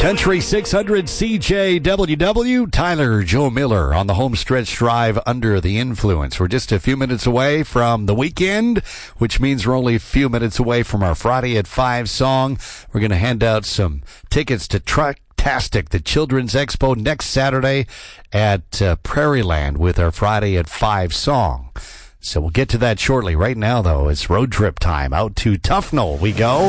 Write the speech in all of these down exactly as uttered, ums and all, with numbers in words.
Country six hundred C J W W, Tyler Joe Miller on the homestretch drive Under the Influence. We're just a few minutes away from the weekend, which means we're only a few minutes away from our Friday at five song. We're going to hand out some tickets to Trucktastic, the Children's Expo, next Saturday at uh, Prairie Land with our Friday at five song. So we'll get to that shortly. Right now, though, it's road trip time. Out to Tufnell we go.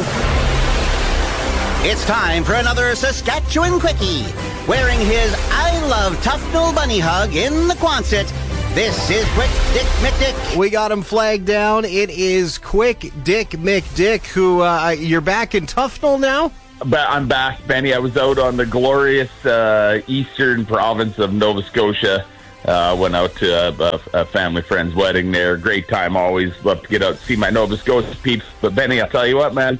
It's time for another Saskatchewan Quickie. Wearing his I Love Tufnell bunny hug in the Quonset, this is Quick Dick McDick. We got him flagged down. It is Quick Dick McDick, who, uh, you're back in Tufnell now? I'm back, Benny. I was out on the glorious uh, eastern province of Nova Scotia. Uh, went out to a, a family friend's wedding there. Great time always. Love to get out and see my Nova Scotia peeps. But, Benny, I'll tell you what, man.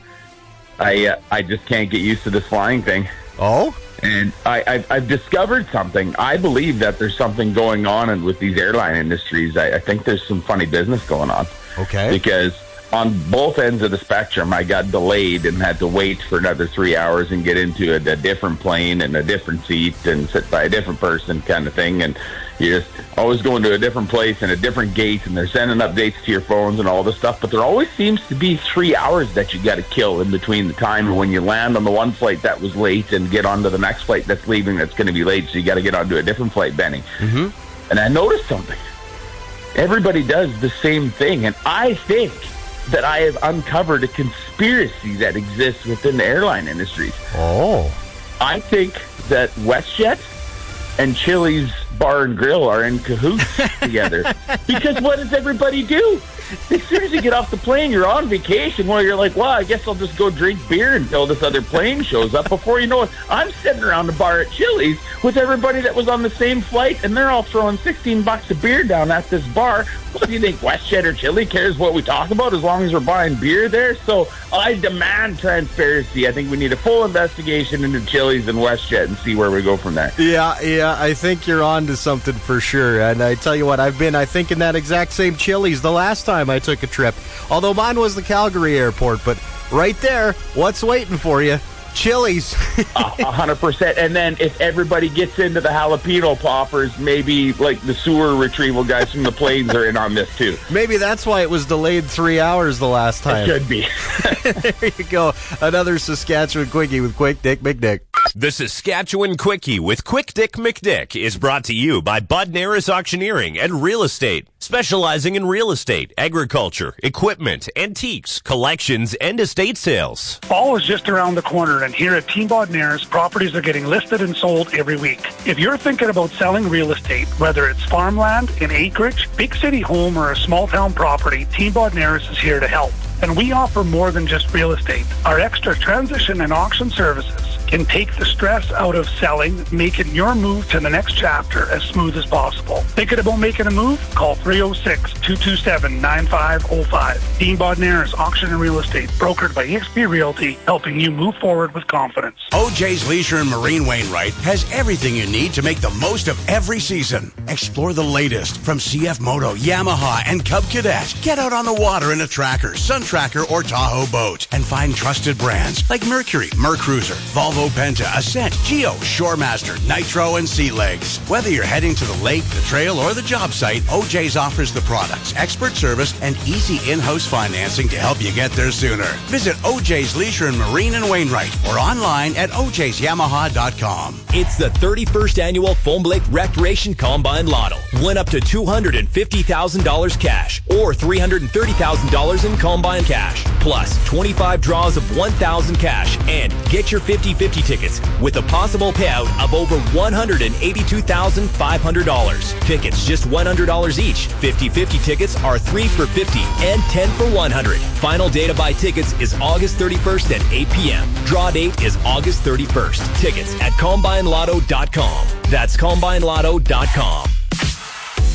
I uh, I just can't get used to this flying thing. Oh? And I, I've, I've discovered something. I believe that there's something going on in, with these airline industries. I, I think there's some funny business going on. Okay. Because on both ends of the spectrum, I got delayed and had to wait for another three hours and get into a, a different plane and a different seat and sit by a different person kind of thing. And you're just always going to a different place and a different gate, and they're sending updates to your phones and all this stuff. But there always seems to be three hours that you got to kill in between the time when you land on the one flight that was late and get onto the next flight that's leaving that's going to be late. So you got to get onto a different flight, Benny. Mm-hmm. And I noticed something. Everybody does the same thing, and I think that I have uncovered a conspiracy that exists within the airline industries. Oh. I think that WestJet and Chili's Bar and Grill are in cahoots together. Because what does everybody do? As soon as you get off the plane, you're on vacation. Well, you're like, well, I guess I'll just go drink beer until this other plane shows up. Before you know it, I'm sitting around the bar at Chili's with everybody that was on the same flight, and they're all throwing sixteen bucks a beer down at this bar. What do you think, WestJet or Chili cares what we talk about as long as we're buying beer there? So I demand transparency. I think we need a full investigation into Chili's and WestJet and see where we go from there. Yeah, yeah, I think you're on to something for sure. And I tell you what, I've been, I think, in that exact same Chili's the last time I took a trip. Although mine was the Calgary airport, but right there, what's waiting for you? Chili's. A hundred percent. And then if everybody gets into the jalapeno poppers, maybe like the sewer retrieval guys from the planes are in on this too. Maybe that's why it was delayed three hours the last time. It could be. There you go. Another Saskatchewan Quickie with Quick Dick McDick. The Saskatchewan Quickie with Quick Dick McDick is brought to you by Bud Naris Auctioneering and Real Estate, specializing in real estate, agriculture, equipment, antiques, collections, and estate sales. Fall is just around the corner, and here at Team Bud Naris, properties are getting listed and sold every week. If you're thinking about selling real estate, whether it's farmland, an acreage, big city home, or a small town property, Team Bud Naris is here to help. And we offer more than just real estate. Our extra transition and auction services can take the stress out of selling, making your move to the next chapter as smooth as possible. Thinking about making a move? Call three oh six, two two seven, nine five oh five. Dean Bodnaris Auction and Real Estate, brokered by E X P Realty, helping you move forward with confidence. O J's Leisure and Marine Wainwright has everything you need to make the most of every season. Explore the latest from C F Moto, Yamaha, and Cub Cadet. Get out on the water in a Tracker, Sun Tracker, or Tahoe boat and find trusted brands like Mercury, Mercruiser, Volvo Penta, Ascent, Geo, Shoremaster, Nitro, and Sea Legs. Whether you're heading to the lake, the trail, or the job site, O J's offers the products, expert service, and easy in-house financing to help you get there sooner. Visit O J's Leisure and Marine and Wainwright or online at O J's Yamaha dot com. It's the thirty-first annual Foam Lake Recreation Combine Lotto. Win up to two hundred fifty thousand dollars cash or three hundred thirty thousand dollars in combine cash, plus twenty-five draws of one thousand dollars cash, and get your fifty-fifty tickets with a possible payout of over one hundred eighty-two thousand five hundred dollars. Tickets just one hundred dollars each. fifty-fifty tickets are three for fifty and ten for one hundred. Final day to buy tickets is August thirty-first at eight p.m. Draw date is August thirty-first. Tickets at combine lotto dot com. That's combine lotto dot com.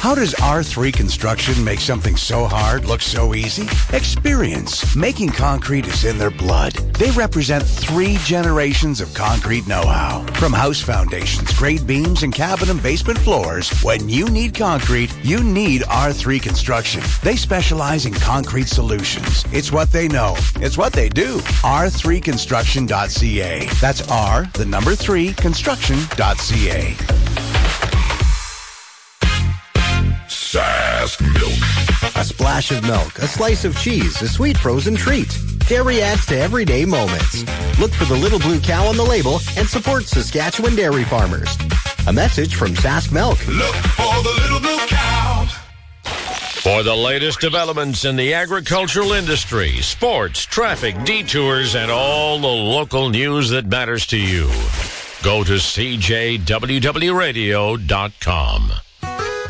How does R three Construction make something so hard look so easy? Experience. Making concrete is in their blood. They represent three generations of concrete know-how. From house foundations, grade beams, and cabin and basement floors, when you need concrete, you need R three Construction. They specialize in concrete solutions. It's what they know. It's what they do. R three construction dot c a. That's R, the number three, construction dot c a. Sask Milk. A splash of milk, a slice of cheese, a sweet frozen treat. Dairy adds to everyday moments. Look for the little blue cow on the label and support Saskatchewan dairy farmers. A message from Sask Milk. Look for the little blue cows. For the latest developments in the agricultural industry, sports, traffic, detours, and all the local news that matters to you, go to C J W W radio dot com.